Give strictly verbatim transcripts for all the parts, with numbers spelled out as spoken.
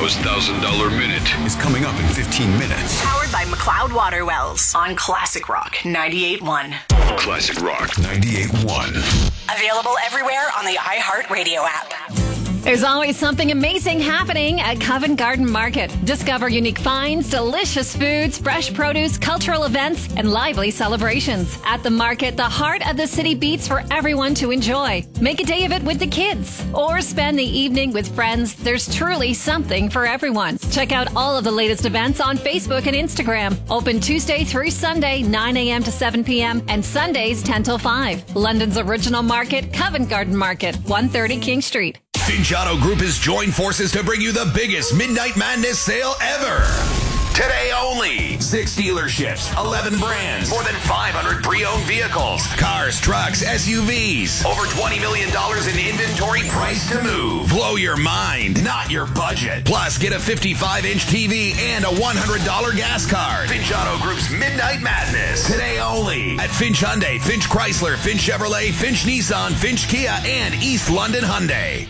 Toronto's one thousand dollar Minute is coming up in fifteen minutes. Powered by McLeod Water Wells on Classic Rock ninety-eight point one. Classic Rock ninety-eight point one. Available everywhere on the iHeartRadio app. There's always something amazing happening at Covent Garden Market. Discover unique finds, delicious foods, fresh produce, cultural events, and lively celebrations. At the market, the heart of the city beats for everyone to enjoy. Make a day of it with the kids or spend the evening with friends. There's truly something for everyone. Check out all of the latest events on Facebook and Instagram. Open Tuesday through Sunday, nine a.m. to seven p.m. and Sundays ten till five. London's original market, Covent Garden Market, one thirty King Street. Finch Auto Group has joined forces to bring you the biggest Midnight Madness sale ever. Today only. Six dealerships, eleven brands, more than five hundred pre-owned vehicles, cars, trucks, S U Vs, over twenty million dollars in inventory priced to move. Blow your mind, not your budget. Plus, get a fifty-five inch T V and a one hundred dollar gas card. Finch Auto Group's Midnight Madness. Today only. At Finch Hyundai, Finch Chrysler, Finch Chevrolet, Finch Nissan, Finch Kia, and East London Hyundai.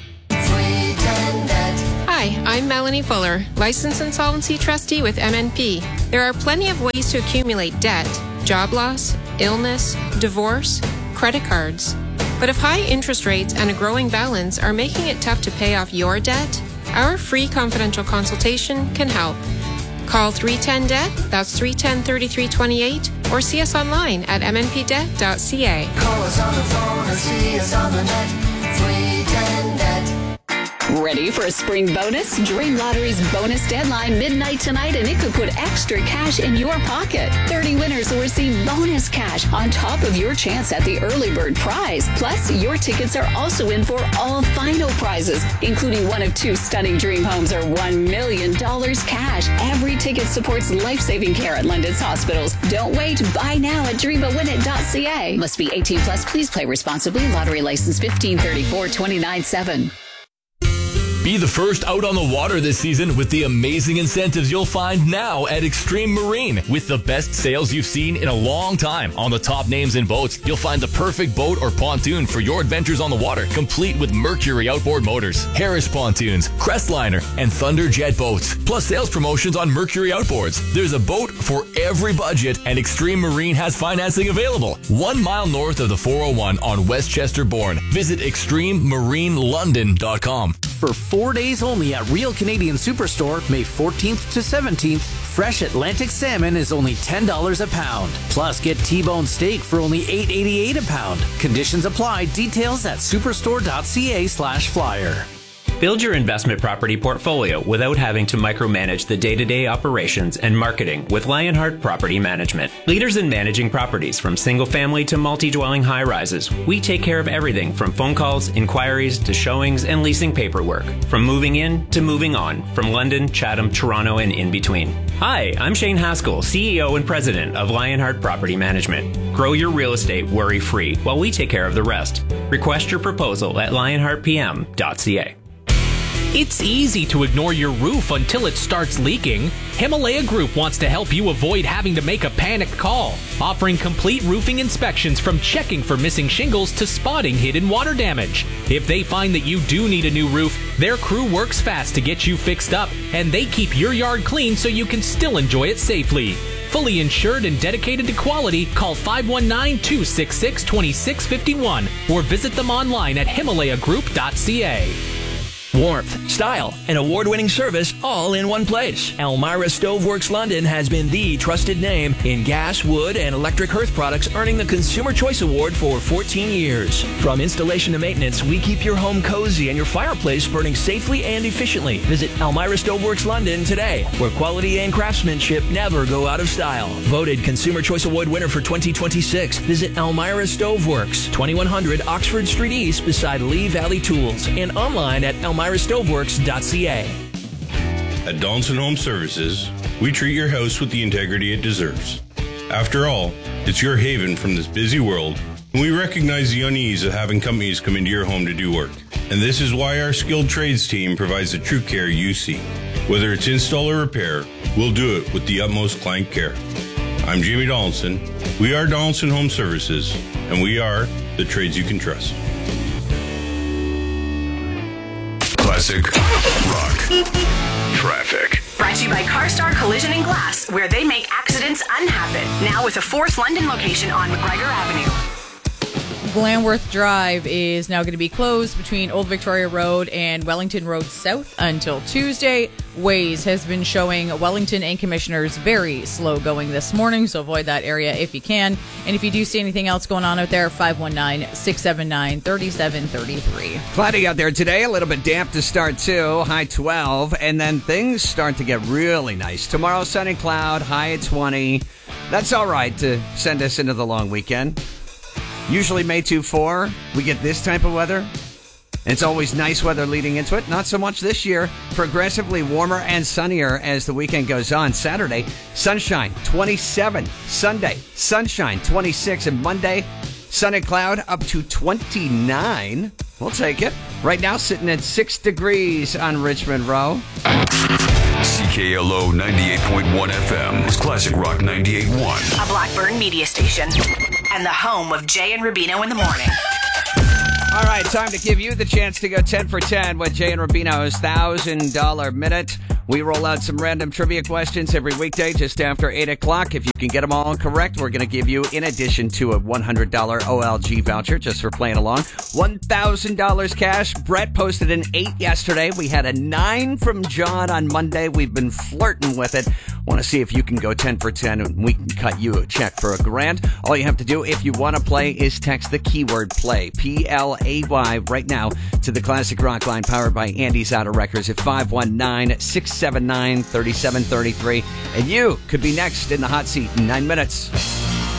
Hi, I'm Melanie Fuller, Licensed Insolvency Trustee with M N P. There are plenty of ways to accumulate debt, job loss, illness, divorce, credit cards. But if high interest rates and a growing balance are making it tough to pay off your debt, our free confidential consultation can help. Call three one zero D E B T, that's three one zero, three three two eight, or see us online at m n p debt dot c a. Call us on the phone or see us on the net, three one zero D E B T. Ready for a spring bonus? Dream Lottery's bonus deadline midnight tonight, and it could put extra cash in your pocket. thirty winners will receive bonus cash on top of your chance at the early bird prize. Plus, your tickets are also in for all final prizes, including one of two stunning dream homes or one million dollars cash. Every ticket supports life-saving care at London's hospitals. Don't wait. Buy now at dream a win it dot c a. Must be eighteen plus. Please play responsibly. Lottery license fifteen thirty-four twenty-nine seven. Be the first out on the water this season with the amazing incentives you'll find now at Extreme Marine. With the best sales you've seen in a long time on the top names in boats, you'll find the perfect boat or pontoon for your adventures on the water, complete with Mercury outboard motors, Harris pontoons, Crestliner, and Thunderjet boats, plus sales promotions on Mercury outboards. There's a boat for every budget, and Extreme Marine has financing available. One mile north of the four oh one on Westchester Bourne. Visit extreme marine london dot com. For four days only at Real Canadian Superstore, May fourteenth to seventeenth, fresh Atlantic salmon is only ten dollars a pound. Plus, get T-bone steak for only eight eighty-eight a pound. Conditions apply. Details at superstore dot c a slash flyer. Build your investment property portfolio without having to micromanage the day-to-day operations and marketing with Lionheart Property Management. Leaders in managing properties from single-family to multi-dwelling high-rises, we take care of everything from phone calls, inquiries, to showings and leasing paperwork. From moving in to moving on, from London, Chatham, Toronto, and in between. Hi, I'm Shane Haskell, C E O and President of Lionheart Property Management. Grow your real estate worry-free while we take care of the rest. Request your proposal at lionheart p m dot c a. It's easy to ignore your roof until it starts leaking. Himalaya Group wants to help you avoid having to make a panicked call, offering complete roofing inspections from checking for missing shingles to spotting hidden water damage. If they find that you do need a new roof, their crew works fast to get you fixed up, and they keep your yard clean so you can still enjoy it safely. Fully insured and dedicated to quality, call five one nine, two six six, two six five one or visit them online at himalaya group dot c a. Warmth, style, and award-winning service all in one place. Elmira Stoveworks London has been the trusted name in gas, wood, and electric hearth products, earning the Consumer Choice Award for fourteen years. From installation to maintenance, we keep your home cozy and your fireplace burning safely and efficiently. Visit Elmira Stoveworks London today, where quality and craftsmanship never go out of style. Voted Consumer Choice Award winner for twenty twenty-six. Visit Elmira Stoveworks, twenty-one hundred Oxford Street East beside Lee Valley Tools, and online at elmira stoveworks dot c a. At Donaldson Home Services, we treat your house with the integrity it deserves. After all, it's your haven from this busy world, and we recognize the unease of having companies come into your home to do work. And this is why our skilled trades team provides the true care you seek. Whether it's install or repair, we'll do it with the utmost client care. I'm Jamie Donaldson. We are Donaldson Home Services, and we are the trades you can trust. Classic Rock Traffic. Brought to you by CarStar Collision and Glass, where they make accidents unhappen. Now with a fourth London location on McGregor Avenue. Glanworth Drive is now going to be closed between Old Victoria Road and Wellington Road South until Tuesday. Waze has been showing Wellington and Commissioners very slow going this morning, so avoid that area if you can. And if you do see anything else going on out there, five one nine, six seven nine, three seven three three. Cloudy out there today, a little bit damp to start too, high twelve, and then things start to get really nice. Tomorrow, sunny cloud, high at twenty. That's all right to send us into the long weekend. Usually May two four, we get this type of weather. And it's always nice weather leading into it. Not so much this year. Progressively warmer and sunnier as the weekend goes on. Saturday, sunshine, twenty-seven. Sunday, sunshine, twenty-six. And Monday, sun and cloud up to twenty-nine. We'll take it. Right now, sitting at six degrees on Richmond Row. C K L O ninety-eight point one F M. Classic Rock ninety-eight point one. A Blackburn media station. And the home of Jay and Rubino in the morning. All right, time to give you the chance to go ten for ten with Jay and Rubino's one thousand dollars Minute. We roll out some random trivia questions every weekday just after eight o'clock. If you can get them all correct, we're going to give you, in addition to a one hundred dollars O L G voucher just for playing along, one thousand dollars cash. Brett posted an eight yesterday. We had a nine from John on Monday. We've been flirting with it. Want to see if you can go ten for ten, and we can cut you a check for a grand. All you have to do, if you want to play, is text the keyword play, P L A Y, right now to the Classic Rock line powered by Andy's Auto Records at five one nine, six seven nine, three seven three three. And you could be next in the hot seat in nine minutes.